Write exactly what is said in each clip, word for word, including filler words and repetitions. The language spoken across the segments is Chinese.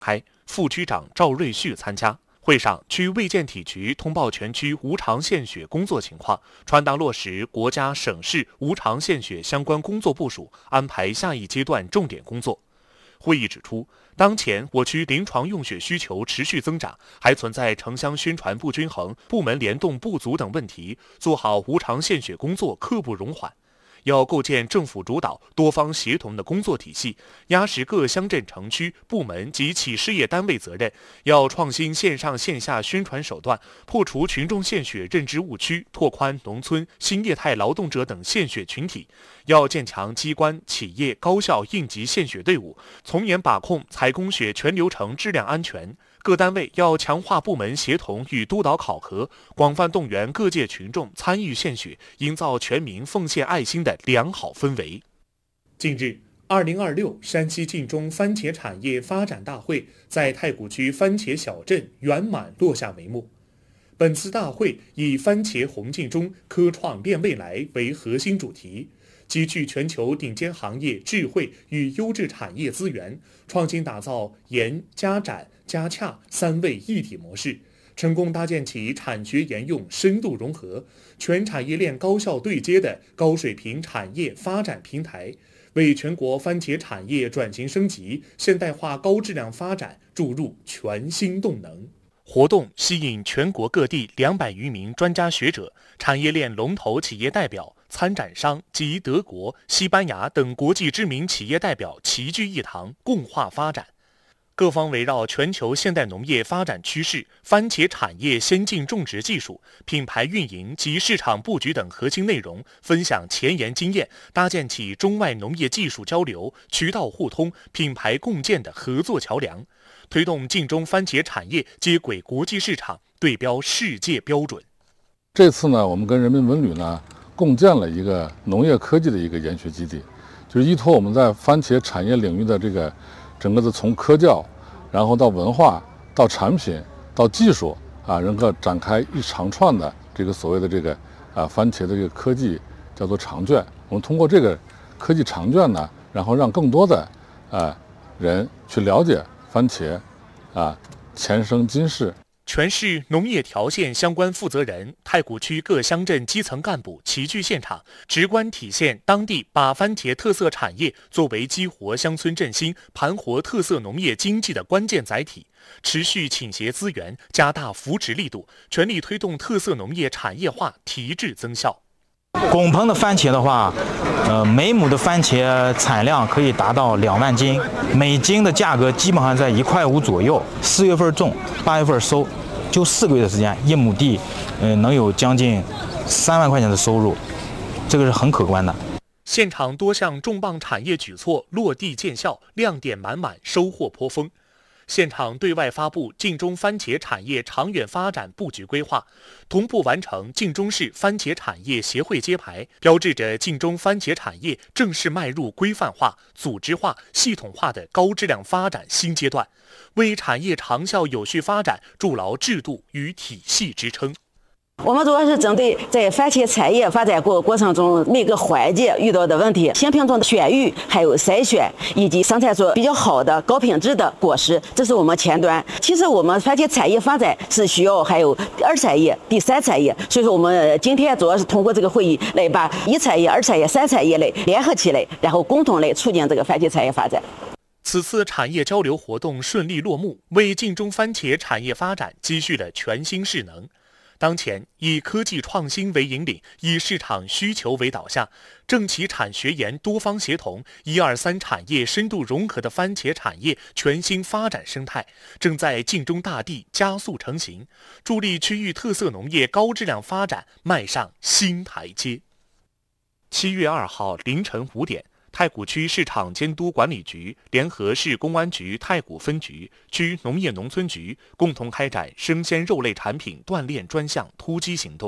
开，副区长赵瑞旭参加。会上，区卫健体局通报全区无偿献血工作情况，传达落实国家、省市无偿献血相关工作部署，安排下一阶段重点工作。会议指出，当前我区临床用血需求持续增长，还存在城乡宣传不均衡、部门联动不足等问题，做好无偿献血工作刻不容缓。要构建政府主导、多方协同的工作体系，压实各乡镇城区部门及企事业单位责任。要创新线上线下宣传手段，破除群众献血认知误区，拓宽农村新业态劳动者等献血群体。要建强机关、企业高效应急献血队伍，从严把控采供血全流程质量安全。各单位要强化部门协同与督导考核，广泛动员各界群众参与献血，营造全民奉献爱心的良好氛围。近日，二零二六山西晋中番茄产业发展大会在太谷区番茄小镇圆满落下帷幕。本次大会以番茄红晋中科创链未来为核心主题，集聚全球顶尖行业智慧与优质产业资源，创新打造研加展加洽三位一体模式，成功搭建起产学研用深度融合、全产业链高效对接的高水平产业发展平台，为全国番茄产业转型升级、现代化高质量发展注入全新动能。活动吸引全国各地两百余名专家学者、产业链龙头企业代表、参展商及德国、西班牙等国际知名企业代表齐聚一堂，共话发展。各方围绕全球现代农业发展趋势、番茄产业先进种植技术、品牌运营及市场布局等核心内容，分享前沿经验，搭建起中外农业技术交流、渠道互通、品牌共建的合作桥梁，推动晋中番茄产业接轨国际市场，对标世界标准。 这次呢，我们跟人民文旅呢共建了一个农业科技的一个研学基地，就是依托我们在番茄产业领域的这个整个的从科教，然后到文化，到产品，到技术啊，能够展开一长串的这个所谓的这个啊番茄的这个科技叫做长卷。我们通过这个科技长卷呢，然后让更多的啊人去了解番茄啊前生今世。 全市农业条线相关负责人、太谷区各乡镇基层干部齐聚现场，直观体现当地把番茄特色产业作为激活乡村振兴、盘活特色农业经济的关键载体，持续倾斜资源，加大扶持力度，全力推动特色农业产业化提质增效。 拱棚的番茄的话，呃，每亩的番茄产量可以达到两万斤，每斤的价格基本上在一块五左右。四月份种，八月份收，就四个月的时间，一亩地，嗯、呃，能有将近三万块钱的收入，这个是很可观的。 现场多项重磅产业举措落地见效，亮点满满，收获颇丰。现场对外发布晋中番茄产业长远发展布局规划，同步完成晋中市番茄产业协会揭牌，标志着晋中番茄产业正式迈入规范化、组织化、系统化的高质量发展新阶段，为产业长效有序发展筑牢制度与体系支撑。 我们主要是针对在番茄产业发展过过程中每个环节遇到的问题，新品种的选育，还有筛选，以及生产出比较好的高品质的果实，这是我们前端。其实我们番茄产业发展是需要还有二产业、第三产业，所以说我们今天主要是通过这个会议来把一产业、二产业、三产业类联合起来，然后共同来促进这个番茄产业发展。 此次产业交流活动顺利落幕，为晋中番茄产业发展积蓄了全新势能。当前以科技创新为引领，以市场需求为导向，政企产学研多方协同，一二三产业深度融合的番茄产业全新发展生态正在晋中大地加速成型，助力区域特色农业高质量发展迈上新台阶。七月二号凌晨五点，太谷区市场监督管理局联合市公安局太谷分局、区农业农村局共同开展生鲜肉类产品锻炼专项突击行动。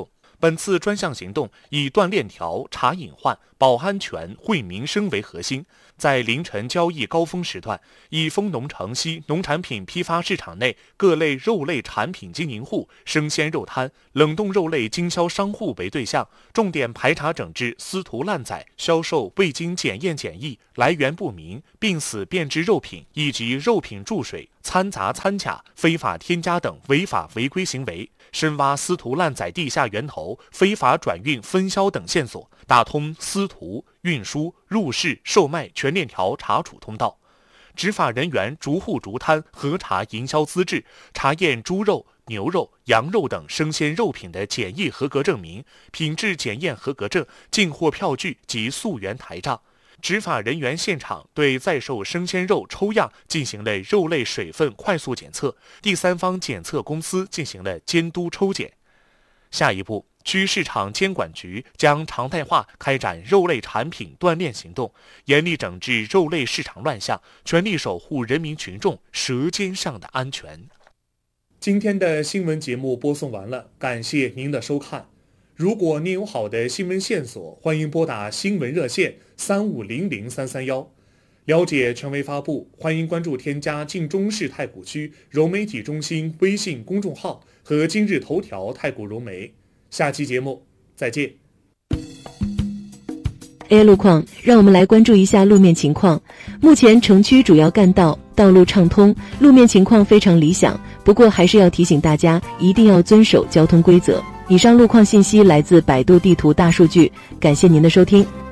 本次专项行动以断链条、查隐患、保安全、惠民生为核心，在凌晨交易高峰时段，以丰农城西农产品批发市场内各类肉类产品经营户、生鲜肉摊、冷冻肉类经销商户为对象，重点排查整治私屠滥宰、销售未经检验检疫、来源不明、病死变质肉品以及肉品注水、掺杂掺假、非法添加等违法违规行为，深挖私屠滥宰地下源头、非法转运分销等线索，打通私屠、运输、入市、售卖全链条查处通道。执法人员逐户逐摊核查营销资质，查验猪肉、牛肉、羊肉等生鲜肉品的检疫合格证明、品质检验合格证、进货票据及溯源台账。执法人员现场对在售生鲜肉抽样进行了肉类水分快速检测，第三方检测公司进行了监督抽检。下一步，区市场监管局将常态化开展肉类产品断链行动，严厉整治肉类市场乱象，全力守护人民群众舌尖上的安全。今天的新闻节目播送完了，感谢您的收看。如果您有好的新闻线索，欢迎拨打新闻热线三五零零三三幺。了解权威发布，欢迎关注添加晋中市太谷区融媒体中心微信公众号和今日头条太谷融媒。下期节目再见。 A 路况，让我们来关注一下路面情况。目前城区主要干道道路畅通，路面情况非常理想，不过还是要提醒大家一定要遵守交通规则。以上路况信息来自百度地图大数据，感谢您的收听。